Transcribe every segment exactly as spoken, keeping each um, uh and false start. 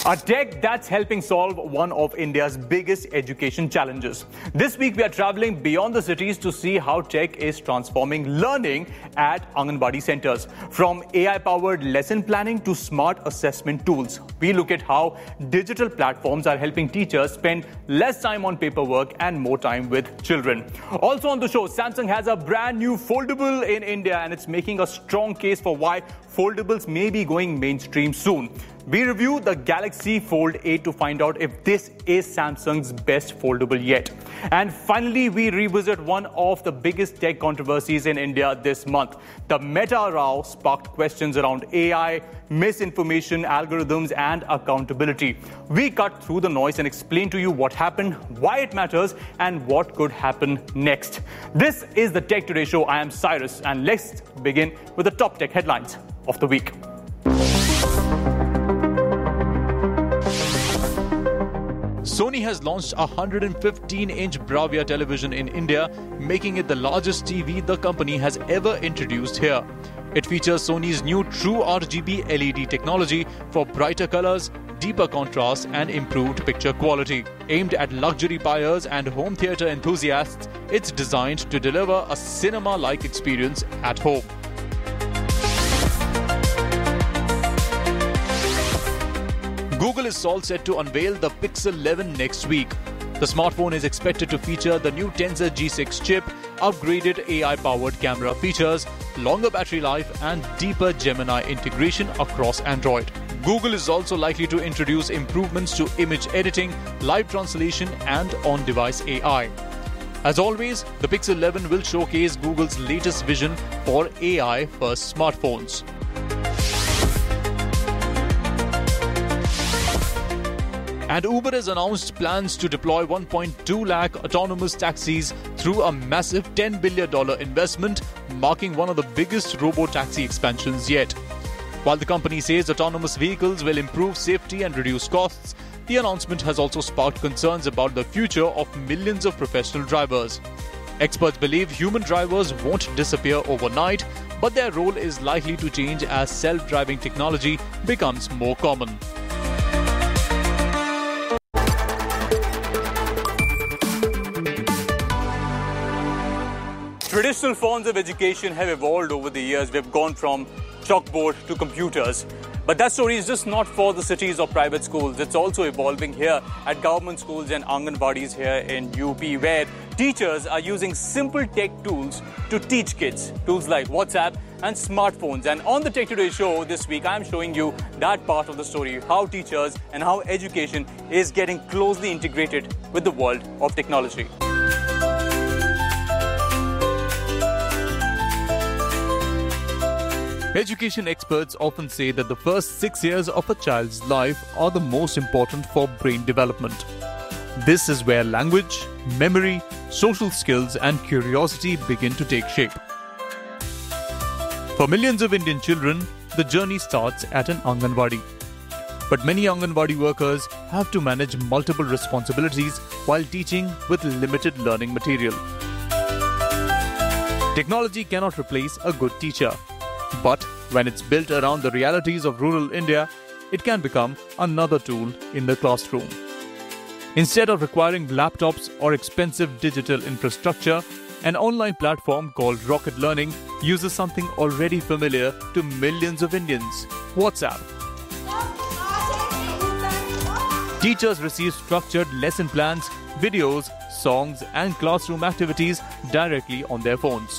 A tech that's helping solve one of India's biggest education challenges. This week we are traveling beyond the cities to see how tech is transforming learning at Anganwadi centers. From A I-powered lesson planning to smart assessment tools, we look at how digital platforms are helping teachers spend less time on paperwork and more time with children. Also on the show, Samsung has a brand new foldable in India and it's making a strong case for why foldables may be going mainstream soon. We review the Galaxy Fold eight to find out if this is Samsung's best foldable yet. And finally, we revisit one of the biggest tech controversies in India this month. The Meta row sparked questions around A I, misinformation, algorithms, and accountability. We cut through the noise and explain to you what happened, why it matters, and what could happen next. This is the Tech Today Show. I am Cyrus, and let's begin with the top tech headlines of the week. Sony has launched a one hundred fifteen inch Bravia television in India, making it the largest T V the company has ever introduced here. It features Sony's new True R G B L E D technology for brighter colors, deeper contrast and improved picture quality. Aimed at luxury buyers and home theatre enthusiasts, it's designed to deliver a cinema-like experience at home. Google is all set to unveil the Pixel eleven next week. The smartphone is expected to feature the new Tensor G six chip, upgraded A I-powered camera features, longer battery life, and deeper Gemini integration across Android. Google is also likely to introduce improvements to image editing, live translation, and on-device A I. As always, the Pixel eleven will showcase Google's latest vision for A I-first smartphones. And Uber has announced plans to deploy one point two lakh autonomous taxis through a massive ten billion dollars investment, marking one of the biggest robo-taxi expansions yet. While the company says autonomous vehicles will improve safety and reduce costs, the announcement has also sparked concerns about the future of millions of professional drivers. Experts believe human drivers won't disappear overnight, but their role is likely to change as self-driving technology becomes more common. Traditional forms of education have evolved over the years. We've gone from chalkboard to computers. But that story is just not for the cities or private schools. It's also evolving here at government schools and Anganwadis here in U P, where teachers are using simple tech tools to teach kids. Tools like WhatsApp and smartphones. And on the Tech Today show this week, I'm showing you that part of the story, how teachers and how education is getting closely integrated with the world of technology. Education experts often say that the first six years of a child's life are the most important for brain development. This is where language, memory, social skills and curiosity begin to take shape. For millions of Indian children, the journey starts at an Anganwadi. But many Anganwadi workers have to manage multiple responsibilities while teaching with limited learning material. Technology cannot replace a good teacher. But when it's built around the realities of rural India, it can become another tool in the classroom. Instead of requiring laptops or expensive digital infrastructure, an online platform called Rocket Learning uses something already familiar to millions of Indians: WhatsApp. Teachers receive structured lesson plans, videos, songs, and classroom activities directly on their phones.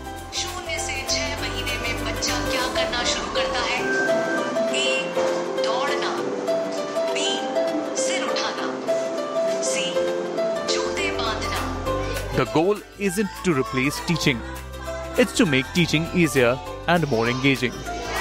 The goal isn't to replace teaching. It's to make teaching easier and more engaging.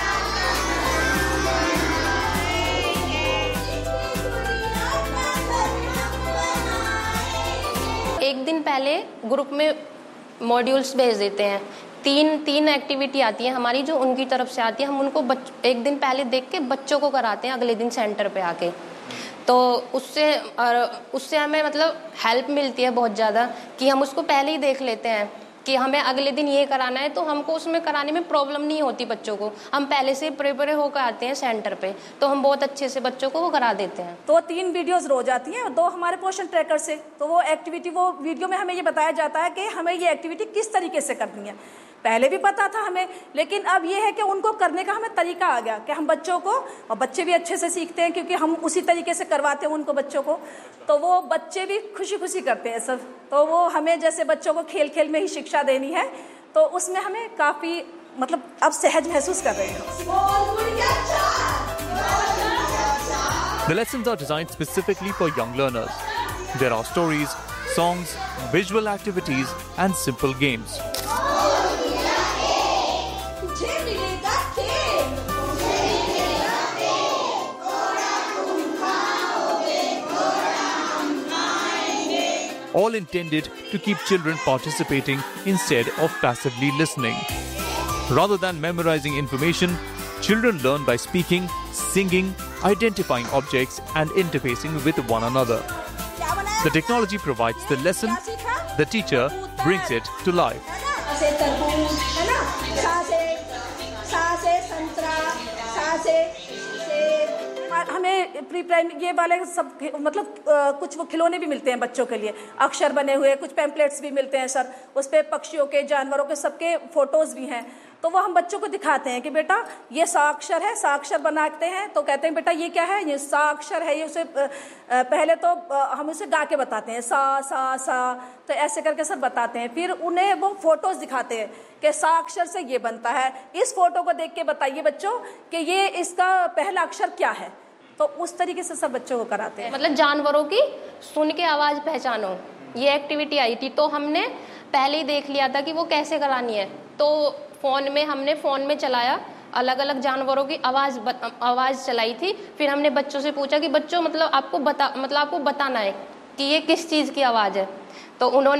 एक दिन पहले group में modules भेज देते हैं. तीन तीन activity आती है हमारी जो उनकी तरफ से आती है. हम उनको बच, एक दिन पहले देख के बच्चों को कराते हैं अगले दिन सेंटर पे आके. तो उससे और उससे हमें मतलब हेल्प मिलती है बहुत ज़्यादा कि हम उसको पहले ही देख लेते हैं कि हमें अगले दिन ये कराना है, तो हमको उसमें कराने में प्रॉब्लम नहीं होती बच्चों को। हम पहले से प्रिपेयर होकर आते हैं सेंटर पे, तो हम बहुत अच्छे से बच्चों को वो करा देते हैं। तो तीन वीडियोस रोज आती हैं और दो हमारे पोषण ट्रैकर से। तो वो एक्टिविटी, वो वीडियो में हमें ये बताया जाता है कि हमें ये एक्टिविटी किस तरीके से करनी है। पहले भी पता था हमें, लेकिन अब ये है कि उनको करने का हमें तरीका आ गया कि हम बच्चों को, और बच्चे भी अच्छे से सीखते हैं क्योंकि हम उसी तरीके से करवाते हैं उनको बच्चों को, तो वो बच्चे भी खुशी खुशी करते हैं सब। तो वो हमें जैसे बच्चों को खेल खेल में ही शिक्षा देनी है, तो उसमें हमें काफ़ी मतलब अब सहज महसूस कर रहे हैं। The lessons are designed specifically for young learners. There are stories, songs, visual activities and simple games. All intended to keep children participating instead of passively listening. Rather than memorizing information, children learn by speaking, singing, identifying objects, and interfacing with one another. The technology provides the lesson, the teacher brings it to life. हमें pre primary ये वाले सब मतलब आ, कुछ वो खिलौने भी मिलते हैं बच्चों के लिए, अक्षर बने हुए, कुछ पैम्पलेट्स भी मिलते हैं सर, उस पे पक्षियों के, जानवरों के, सबके फोटोज भी हैं। तो वो हम बच्चों को दिखाते हैं कि बेटा ये साक्षर है, साक्षर बनाते हैं तो कहते हैं बेटा ये क्या है, ये साक्षर है। ये उसे पहले तो हम उसे गा के बताते हैं, सा सा सा, तो ऐसे करके सब बताते हैं। फिर उन्हें वो फोटोज दिखाते हैं कि साक्षर से ये बनता है, इस फोटो को देख के बताइए बच्चों कि ये इसका पहला अक्षर क्या है। तो उस तरीके से सब बच्चों को कराते हैं। मतलब जानवरों की सुन के आवाज़ पहचानो, ये एक्टिविटी आई थी, तो हमने पहले ही देख लिया था कि वो कैसे करानी है। तो फ़ोन में हमने फ़ोन में चलाया, अलग अलग जानवरों की आवाज़ आवाज़ चलाई थी। फिर हमने बच्चों से पूछा कि बच्चों मतलब आपको बता मतलब आपको बताना है कि ये किस चीज़ की आवाज़ है। तो उन्होंने